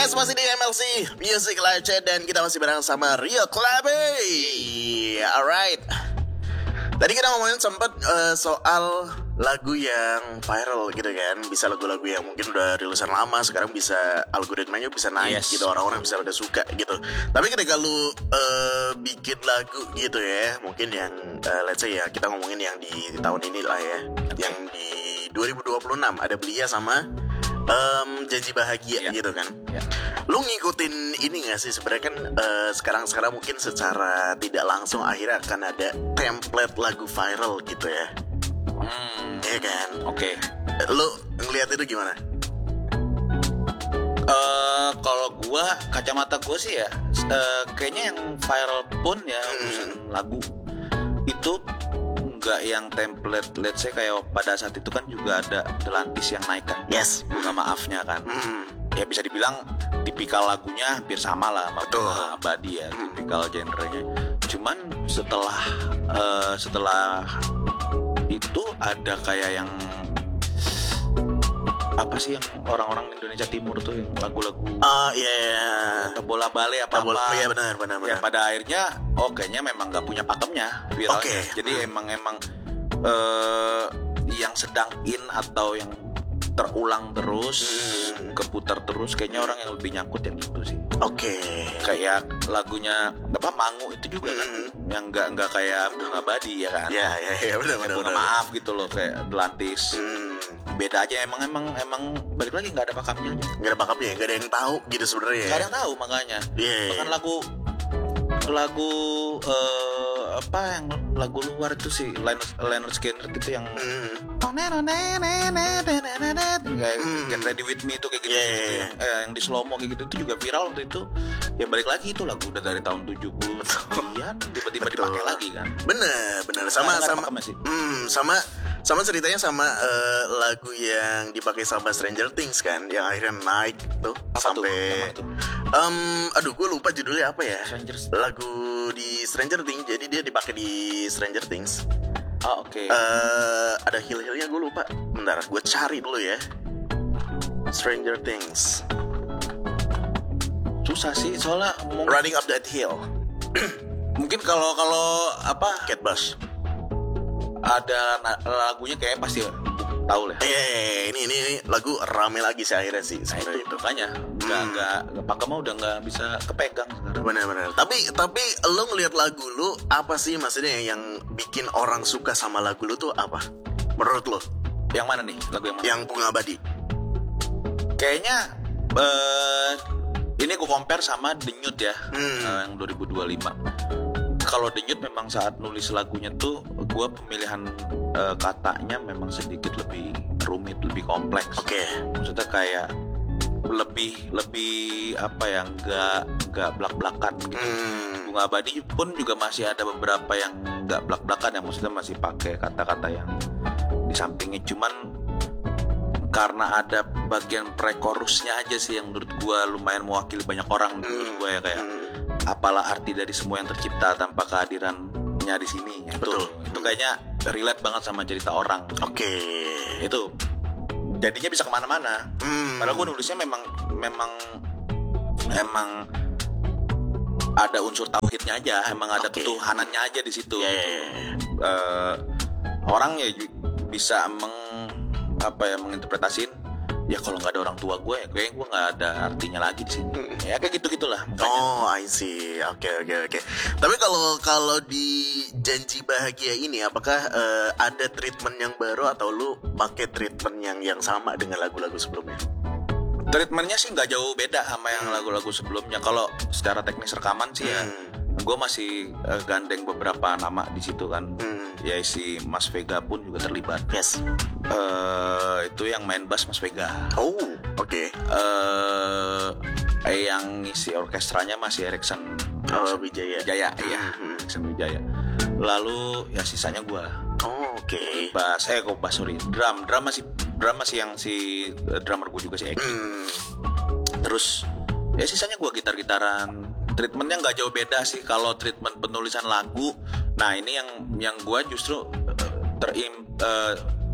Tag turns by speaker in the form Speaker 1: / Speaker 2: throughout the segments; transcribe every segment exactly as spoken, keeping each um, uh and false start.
Speaker 1: Yes, masih di M L C Music Live Chat dan kita masih bareng sama Rio Klabe. Alright. Tadi kita ngomongin sempat uh, soal lagu yang viral gitu kan. Bisa lagu-lagu yang mungkin udah rilisan lama, sekarang bisa algoritmanya bisa naik
Speaker 2: yes.
Speaker 1: gitu, orang-orang bisa udah suka gitu. Tapi ketika lu uh, bikin lagu gitu ya, mungkin yang uh, let's say ya, kita ngomongin yang di, di tahun ini lah ya, yang di dua ribu dua puluh enam ada Belia sama um, Janji Bahagia yeah. gitu kan.
Speaker 2: yeah.
Speaker 1: Lu ngikutin ini gak sih sebenarnya kan uh, sekarang-sekarang mungkin secara tidak langsung akhirnya akan ada template lagu viral gitu ya.
Speaker 2: Hmm,
Speaker 1: iya kan?
Speaker 2: Oke. Okay.
Speaker 1: Lu ngeliat itu gimana?
Speaker 2: Uh, kalau gua, kacamata gua sih ya, uh, kayaknya yang viral pun ya urusan hmm. lagu itu nggak yang template. Let's say kayak pada saat itu kan juga ada Delantis yang naik kan.
Speaker 1: Yes.
Speaker 2: Bunga Maafnya kan.
Speaker 1: Hmm.
Speaker 2: Ya bisa dibilang tipikal lagunya hampir sama lah sama Bunga Abadi ya,
Speaker 1: hmm.
Speaker 2: tipikal genrenya. Cuman setelah uh, setelah itu ada kayak yang apa sih yang orang-orang Indonesia Timur tuh yang lagu-lagu
Speaker 1: ah uh, iya yeah.
Speaker 2: bola bale apa apa
Speaker 1: oh, iya benar benar benar.
Speaker 2: Ya pada akhirnya oh kayaknya memang nggak punya pakemnya viralnya. Okay. Jadi hmm. emang emang uh, yang sedang in atau yang terulang terus hmm. keputar terus kayaknya orang yang lebih nyangkut yang itu sih.
Speaker 1: Oke. Okay.
Speaker 2: Kayak lagunya apa Mangu itu juga hmm. kan yang nggak nggak kayak Bunga Abadi ya kan.
Speaker 1: Iya iya iya benar benar.
Speaker 2: Bunga Maaf gitu loh kayak Delantis. Hmm. Beda aja emang emang emang balik lagi nggak ada pakapnya aja.
Speaker 1: Nggak ada pakapnya, nggak ada yang tahu gitu sebenarnya.
Speaker 2: Nggak ada yang tahu makanya.
Speaker 1: Yeah.
Speaker 2: Bahkan lagu lagu uh, apa yang lagu luar itu sih Leonard Leonard Skinner gitu yang mm. kayak mm. Get Ready With Me itu kayak gitu,
Speaker 1: yeah, yeah, yeah.
Speaker 2: Eh, yang di slow mo kayak gitu itu juga viral waktu itu. Ya balik lagi itu lagu udah dari tahun tujuh puluh sekian tiba-tiba dipakai lagi kan.
Speaker 1: Bener bener sama
Speaker 2: nah,
Speaker 1: sama hmm, sama sama ceritanya sama uh, lagu yang dipakai sama Stranger Things kan yang akhirnya naik tuh apa sampai tuh? Um, aduh gue lupa judulnya apa ya.
Speaker 2: Stranger...
Speaker 1: lagu di Stranger Things jadi dia dipakai di Stranger Things.
Speaker 2: Oh, oke. Okay.
Speaker 1: Uh, ada hill-hillnya gue lupa. Bentar, gue cari dulu ya. Stranger Things.
Speaker 2: Susah sih soalnya
Speaker 1: mungkin... Running Up That Hill.
Speaker 2: Mungkin kalau kalau apa
Speaker 1: Kate Bush.
Speaker 2: Ada na- lagunya kayak pasti tahu lah.
Speaker 1: Eh, yeah, ini, ini ini lagu rame lagi sih akhirnya sih.
Speaker 2: Nah, itu makanya nggak hmm. nggak pakai mau udah nggak bisa kepegang sekarang.
Speaker 1: Benar-benar. Tapi tapi lo ngelihat lagu lo apa sih maksudnya yang bikin orang suka sama lagu lo tuh apa? Menurut lo?
Speaker 2: Yang mana nih lagu yang mana?
Speaker 1: Yang Bunga Abadi.
Speaker 2: Kayaknya uh, ini gue compare sama Denyut ya, hmm. uh, yang dua ribu dua puluh lima. Kalau Denyut memang saat nulis lagunya tuh gue pemilihan uh, katanya memang sedikit lebih rumit, lebih kompleks.
Speaker 1: Oke. Okay.
Speaker 2: Maksudnya kayak lebih lebih apa ya, nggak nggak blak-blakan gitu. Hmm. Bunga Abadi pun juga masih ada beberapa yang nggak blak-blakan ya, maksudnya masih pakai kata-kata yang di sampingnya. Cuman karena ada bagian pre-chorusnya aja sih yang menurut gue lumayan mewakili banyak orang menurut gue ya, kayak apalah arti dari semua yang tercipta tanpa kehadirannya di sini.
Speaker 1: Betul.
Speaker 2: Itu, itu kayaknya relate banget sama cerita orang.
Speaker 1: Oke. Okay.
Speaker 2: Itu jadinya bisa kemana-mana. Hmm. Padahal gue nulisnya memang memang memang ada unsur tauhidnya aja, emang ada okay. ketuhanannya aja di situ.
Speaker 1: Yeah, yeah, yeah.
Speaker 2: Uh, orang ya bisa meng apa ya menginterpretasin. Ya kalau nggak ada orang tua gue, ya kayaknya gue nggak ada artinya lagi di sini. Ya kayak gitu gitulah.
Speaker 1: Oh, I see. Oke, okay, oke, okay, oke. Okay. Tapi kalau kalau di Janji Bahagia ini, apakah uh, ada treatment yang baru atau lu pakai treatment yang yang sama dengan lagu-lagu sebelumnya?
Speaker 2: Treatmentnya sih nggak jauh beda sama yang lagu-lagu sebelumnya. Kalau secara teknis rekaman sih ya, hmm. gue masih uh, gandeng beberapa nama di situ kan. Hmm. Ya si Mas Vega pun juga terlibat.
Speaker 1: Yes.
Speaker 2: Uh, itu yang main bass Mas Vega.
Speaker 1: Oh, oke. Okay.
Speaker 2: Uh, yang ngisi orkestranya masih Erikson
Speaker 1: oh, Wijaya.
Speaker 2: Wijaya, iya. Mm-hmm. Erikson Wijaya. Lalu ya sisanya gue.
Speaker 1: Oh, oke. Okay.
Speaker 2: Bass, eh kok bass sorry. Drum, drum masih drum masih yang si uh, drummer gue juga si Eki. Mm. Terus ya sisanya gue gitar-gitaran. Treatmentnya nggak jauh beda sih kalau treatment penulisan lagu. Nah ini yang yang gue justru uh, terim uh,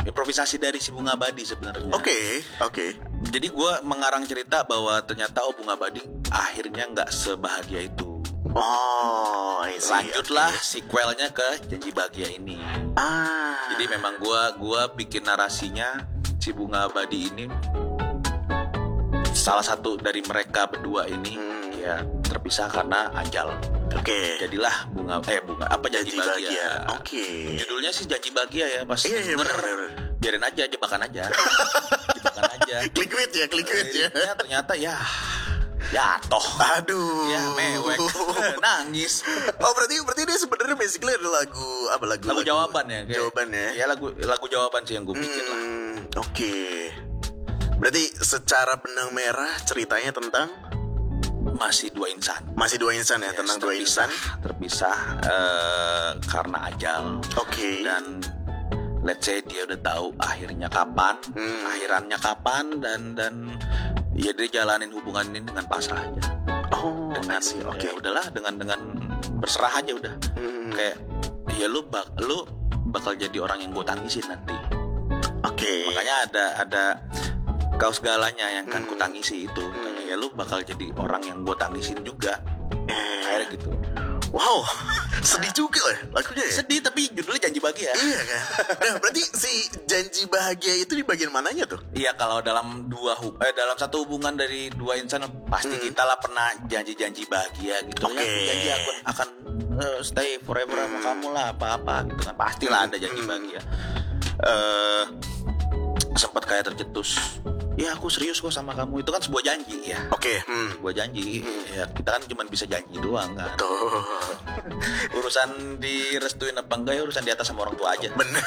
Speaker 2: improvisasi dari si Bunga Abadi sebenarnya.
Speaker 1: Oke, okay, oke. Okay.
Speaker 2: Jadi gue mengarang cerita bahwa ternyata oh Bunga Abadi akhirnya nggak sebahagia itu.
Speaker 1: Oh, I see.
Speaker 2: Lanjutlah
Speaker 1: okay.
Speaker 2: sequelnya ke Janji Bahagia ini.
Speaker 1: Ah.
Speaker 2: Jadi memang gue gua bikin narasinya si Bunga Abadi ini salah satu dari mereka berdua ini hmm. ya terpisah karena ajal.
Speaker 1: Oke. Okay.
Speaker 2: Jadilah bunga eh bunga apa Janji, Janji Bahagia. Bahagia.
Speaker 1: Oke. Okay.
Speaker 2: Judulnya sih Janji Bahagia ya, pas
Speaker 1: iya, iya,
Speaker 2: bener, bener. Biarin aja, jebakan aja. jebakan aja.
Speaker 1: Clickbait ya, clickbait ya.
Speaker 2: Ternyata ya ya toh.
Speaker 1: Aduh.
Speaker 2: Ya mewek. Nangis.
Speaker 1: Oh, berarti berarti dia sebenarnya basically ada lagu apa lagu?
Speaker 2: Lagu, lagu jawaban ya. Kayak,
Speaker 1: jawaban ya.
Speaker 2: Ya lagu lagu jawaban sih yang gue bikin
Speaker 1: hmm,
Speaker 2: lah.
Speaker 1: Oke. Okay. Berarti secara benang merah ceritanya tentang
Speaker 2: masih dua insan.
Speaker 1: Masih dua insan ya, yes, tentang dua insan
Speaker 2: terpisah uh, karena ajal.
Speaker 1: Oke. Okay.
Speaker 2: Dan let's say dia udah tahu akhirnya kapan, hmm. akhirannya kapan dan dan ya dia jalanin hubungan ini dengan pasrah aja.
Speaker 1: Oh,
Speaker 2: dengan
Speaker 1: oke.
Speaker 2: Okay. Ya udahlah dengan dengan berserah aja udah. Hmm. Kayak ya lu bak lu bakal jadi orang yang gue tangisin nanti.
Speaker 1: Oke. Okay.
Speaker 2: Makanya ada ada kau segalanya yang kan hmm. ku tangisi itu. Makanya ya lu bakal jadi orang yang gue tangisin juga.
Speaker 1: Eh.
Speaker 2: Kayak gitu.
Speaker 1: Wow, sedih juga lah lagunya ya.
Speaker 2: Sedih tapi judulnya Janji Bahagia.
Speaker 1: Iya kan. Nah, berarti si Janji Bahagia itu di bagian mananya tuh?
Speaker 2: Iya, kalau dalam dua eh, dalam satu hubungan dari dua insan pasti hmm. kita lah pernah janji-janji bahagia gitu.
Speaker 1: Oke. Okay.
Speaker 2: Ya, janji akan akan uh, stay forever hmm. sama kamu lah apa-apa gitu kan. Pastilah ada janji hmm. bahagia. Eh uh, sempat kayak tercetus. Ya aku serius kok sama kamu, itu kan sebuah janji ya.
Speaker 1: Oke. Okay. Hmm.
Speaker 2: Sebuah janji. Hmm. Ya kita kan cuma bisa janji doang kan.
Speaker 1: Tuh.
Speaker 2: Urusan direstuin apa enggak ya urusan di atas sama orang tua aja.
Speaker 1: Bener.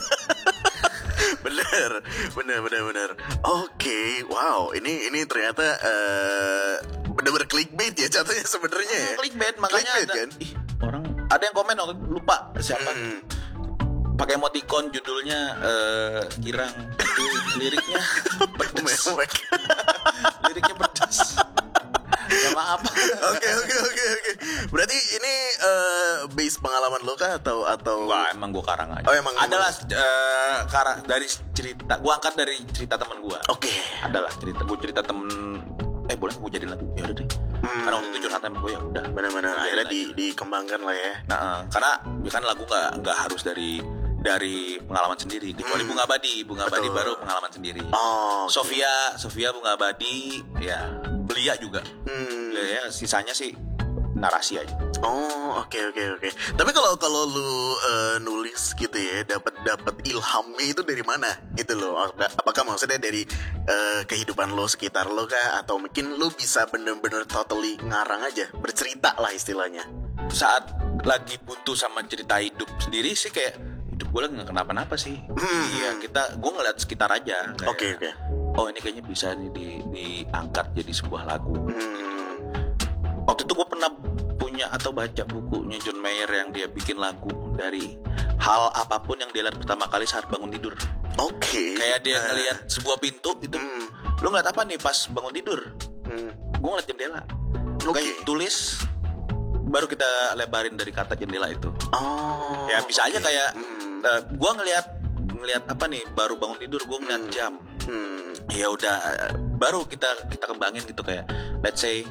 Speaker 1: bener, bener, bener, bener. Oke, okay. Wow, ini ini ternyata uh, bener-bener clickbait ya jatuhnya sebenarnya ya.
Speaker 2: Clickbait, makanya clickbait, ada kan? Ih, orang ada yang komen lupa siapa. Hmm. Pakai emoticon judulnya uh, girang, liriknya pedes. Liriknya pedes. Ya maaf.
Speaker 1: Oke oke oke oke. Berarti ini uh, base pengalaman lo kah atau atau?
Speaker 2: Wah, emang gue karang aja.
Speaker 1: Oh emang.
Speaker 2: Adalah uh, karang dari cerita. Gue angkat dari cerita teman gue.
Speaker 1: Oke. Okay.
Speaker 2: Adalah cerita. Gue cerita temen. Eh boleh gue jadi lagu. Ya udah deh. Hmm. Karena waktu itu curhat sama gue ya udah.
Speaker 1: Benar-benar akhirnya di, dikembangkan lah ya.
Speaker 2: Nah, uh, karena kan lagu nggak nggak harus dari dari pengalaman sendiri. Kecuali hmm. Bunga Abadi. Bunga Abadi baru pengalaman sendiri.
Speaker 1: Oh. Okay.
Speaker 2: Sofia, Sofia Bunga Abadi, ya Belia juga.
Speaker 1: Hmm.
Speaker 2: Ya, sisanya sih narasi aja.
Speaker 1: Oh, oke okay, oke okay, oke. Okay. Tapi kalau kalau lu uh, nulis gitu ya, dapat dapat ilhamnya itu dari mana? Gitu loh. Apakah maksudnya dari uh, kehidupan lo sekitar lo kah, atau mungkin lu bisa bener-bener totally ngarang aja, bercerita lah istilahnya.
Speaker 2: Saat lagi butuh sama cerita hidup sendiri sih kayak hidup gue lagi gak kenapa-napa sih. Hmm. Iya, kita gue ngeliat sekitar aja.
Speaker 1: Oke okay, oke. Okay.
Speaker 2: Oh ini kayaknya bisa nih di, diangkat jadi sebuah lagu.
Speaker 1: Hmm.
Speaker 2: Waktu itu gue pernah punya atau baca bukunya John Mayer yang dia bikin lagu dari hal apapun yang dia lihat pertama kali saat bangun tidur.
Speaker 1: Oke. Okay.
Speaker 2: Kayak dia ngeliat sebuah pintu itu. Hmm. Lu ngeliat apa nih pas bangun tidur?
Speaker 1: Hmm.
Speaker 2: Gue ngeliat jendela.
Speaker 1: Oke. Okay.
Speaker 2: Tulis. Baru kita lebarin dari kata jendela itu.
Speaker 1: Oh.
Speaker 2: Ya bisa
Speaker 1: okay.
Speaker 2: aja kayak.
Speaker 1: Hmm.
Speaker 2: Uh, gue ngeliat ngeliat apa nih? Baru bangun tidur gue ngeliat hmm. jam.
Speaker 1: Hmm.
Speaker 2: Ya udah baru kita kita kembangin gitu kayak let's say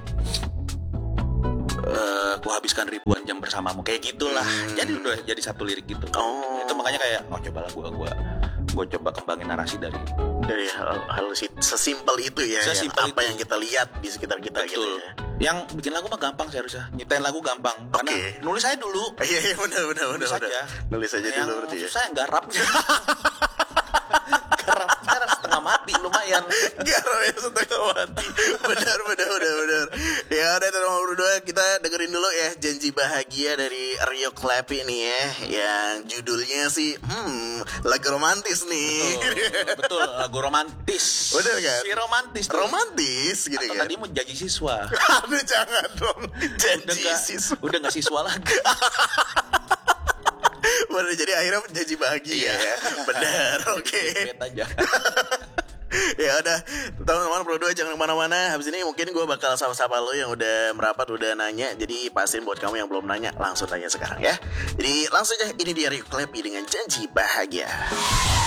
Speaker 2: uh, ku habiskan ribuan jam bersamamu kayak gitulah. Hmm. Jadi udah jadi satu lirik gitu.
Speaker 1: Oh.
Speaker 2: Itu makanya kayak oh cobalah gua gua gua coba kembangin narasi dari
Speaker 1: dari hal, hal sesimpel itu ya. Sesimpel apa itu. Yang kita lihat di sekitar kita.
Speaker 2: Betul.
Speaker 1: Gitu ya.
Speaker 2: Yang bikin lagu mah gampang sih harusnya. Nyiptain lagu gampang. Karena
Speaker 1: okay.
Speaker 2: nulis aja dulu.
Speaker 1: Iya iya benar benar benar.
Speaker 2: Nulis aja.
Speaker 1: Nulis aja
Speaker 2: yang
Speaker 1: dulu berarti ya.
Speaker 2: Susah yang garap. Garapnya setengah mati lumayan.
Speaker 1: Garapnya setengah mati. Benar benar benar benar. Ya udah teman-teman berdua, kita dengerin dulu ya Janji Bahagia dari Rio Clappy nih ya, yang judulnya sih hmm lagu romantis nih.
Speaker 2: Betul, betul lagu romantis.
Speaker 1: Bener kan?
Speaker 2: Si romantis tuh.
Speaker 1: Romantis gitu.
Speaker 2: Atau
Speaker 1: kan.
Speaker 2: Tadi mau janji siswa.
Speaker 1: Aduh jangan dong. Janji
Speaker 2: udah gak,
Speaker 1: siswa.
Speaker 2: Udah gak siswa lagi.
Speaker 1: Bener, jadi akhirnya janji bahagia ya. Bener, oke. Okay.
Speaker 2: aja.
Speaker 1: Ya udah, teman-teman berdua jangan kemana-mana. Habis ini mungkin gue bakal sapa-sapa lo yang udah merapat, udah nanya. Jadi pastiin buat kamu yang belum nanya, langsung tanya sekarang ya. Jadi langsung aja, ini dia Rio Clappy dengan Janji Bahagia.